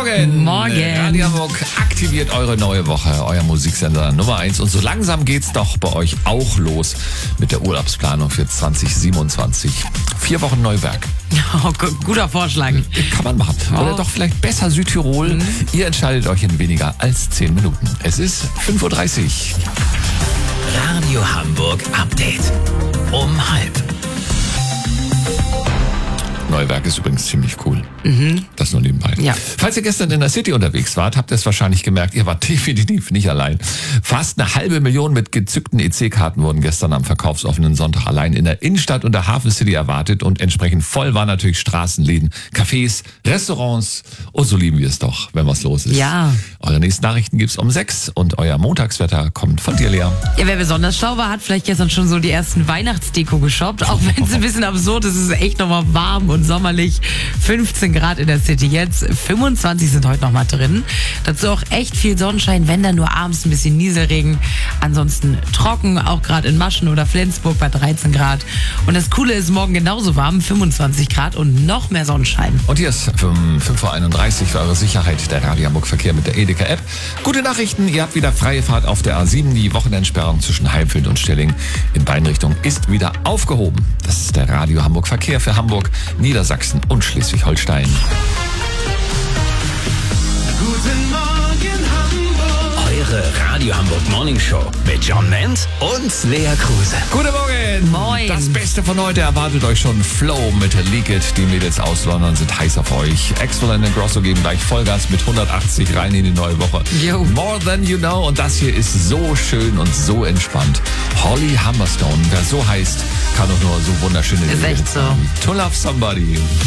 Morgen. Morgen. Radio Hamburg aktiviert eure neue Woche, euer Musiksender Nummer 1. Und so langsam geht's doch bei euch auch los mit der Urlaubsplanung für 2027. 4 Wochen Neuwerk. Oh, guter Vorschlag. Kann man machen. Oder doch vielleicht besser Südtirol. Ihr entscheidet euch in weniger als 10 Minuten. Es ist 5:30 Uhr. Radio Hamburg Update. Um 12:30. Neuwerk ist übrigens ziemlich cool. Das nur nebenbei. Ja. Falls ihr gestern in der City unterwegs wart, habt ihr es wahrscheinlich gemerkt, ihr wart definitiv nicht allein. Fast 500.000 mit gezückten EC-Karten wurden gestern am verkaufsoffenen Sonntag allein in der Innenstadt und der Hafen City erwartet und entsprechend voll waren natürlich Straßenläden, Cafés, Restaurants und so lieben wir es doch, wenn was los ist. Ja. Eure nächsten Nachrichten gibt's um 6 und euer Montagswetter kommt von dir, Lea. Ja, wer besonders schlau war, hat vielleicht gestern schon so die ersten Weihnachtsdeko geshoppt. Auch wenn es ein bisschen absurd ist, es ist echt nochmal warm und sommerlich. 15 Grad in der City jetzt, 25 sind heute noch mal drin. Dazu auch echt viel Sonnenschein, wenn dann nur abends ein bisschen Nieselregen. Ansonsten trocken, auch gerade in Maschen oder Flensburg bei 13 Grad. Und das Coole ist, morgen genauso warm, 25 Grad und noch mehr Sonnenschein. Und hier ist 5:31 Uhr für eure Sicherheit der Radio Hamburg Verkehr mit der Edeka-App. Gute Nachrichten, ihr habt wieder freie Fahrt auf der A7. Die Wochenendsperrung zwischen Heimfeld und Stelling in beiden Richtungen ist wieder aufgehoben. Das ist der Radio Hamburg Verkehr für Hamburg, Niedersachsen und Schleswig-Holstein. Guten Morgen Hamburg. Eure Radio Hamburg Morning Show mit John Ment und Lea Kruse. Guten Morgen! Moin. Das Beste von heute erwartet euch schon. Flow mit Leak It. Die Mädels aus London sind heiß auf euch. Excellent und Grosso geben gleich Vollgas mit 180 rein in die neue Woche. Jo. More Than You Know. Und das hier ist so schön und so entspannt. Holly Humberstone. Wer so heißt, kann doch nur so wunderschöne Ist Lyrics echt so. haben. To Love Somebody.